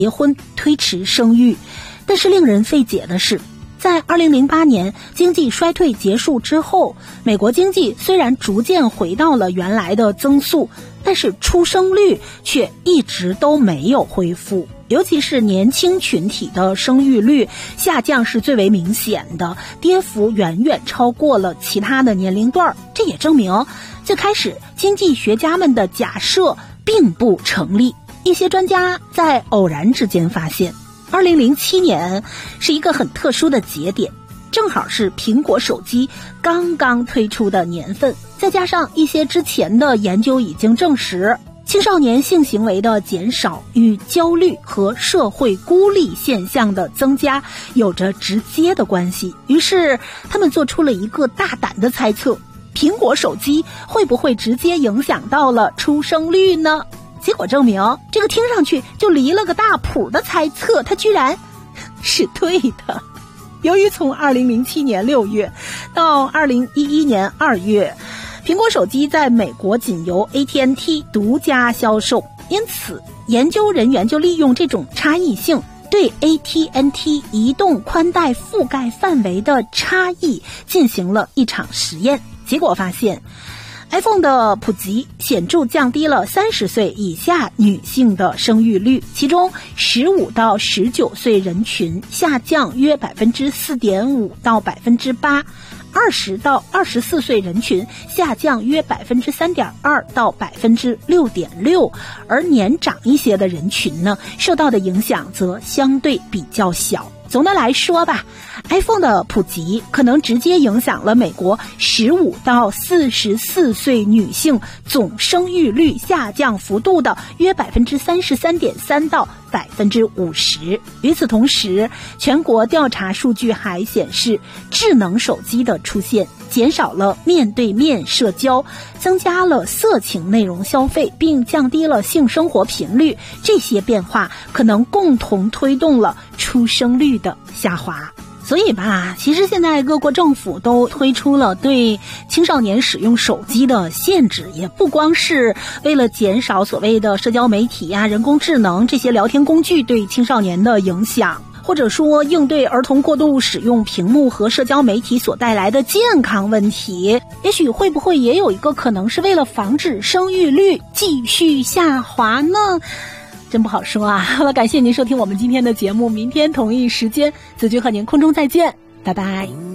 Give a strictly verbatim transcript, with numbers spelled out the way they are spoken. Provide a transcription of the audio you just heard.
结婚推迟生育。但是令人费解的是，在二零零八年经济衰退结束之后，美国经济虽然逐渐回到了原来的增速，但是出生率却一直都没有恢复。尤其是年轻群体的生育率下降是最为明显的，跌幅远远超过了其他的年龄段。这也证明最开始经济学家们的假设并不成立。一些专家在偶然之间发现，二零零七年是一个很特殊的节点，正好是苹果手机刚刚推出的年份，再加上一些之前的研究已经证实，青少年性行为的减少与焦虑和社会孤立现象的增加有着直接的关系。于是他们做出了一个大胆的猜测，苹果手机会不会直接影响到了出生率呢？结果证明，这个听上去就离了个大谱的猜测，它居然是对的。由于从二零零七年六月到二零一一年二月，苹果手机在美国仅由 A T and T 独家销售，因此研究人员就利用这种差异性，对 A T and T 移动宽带覆盖范围的差异进行了一场实验。结果发现iPhone 的普及显著降低了三十岁以下女性的生育率，其中十五到十九岁人群下降约 百分之四点五 到 百分之八， 二十到二十四岁人群下降约 百分之三点二 到 百分之六点六， 而年长一些的人群呢，受到的影响则相对比较小。总的来说吧， iPhone 的普及可能直接影响了美国十五到四十四岁女性总生育率下降幅度的约 百分之三十三点三 到百分之五十。与此同时，全国调查数据还显示，智能手机的出现减少了面对面社交，增加了色情内容消费，并降低了性生活频率。这些变化可能共同推动了出生率的下滑。所以吧，其实现在各国政府都推出了对青少年使用手机的限制，也不光是为了减少所谓的社交媒体呀、人工智能这些聊天工具对青少年的影响，或者说应对儿童过度使用屏幕和社交媒体所带来的健康问题。也许会不会也有一个可能是为了防止生育率继续下滑呢？真不好说啊。好了，感谢您收听我们今天的节目，明天同一时间子君和您空中再见，拜拜。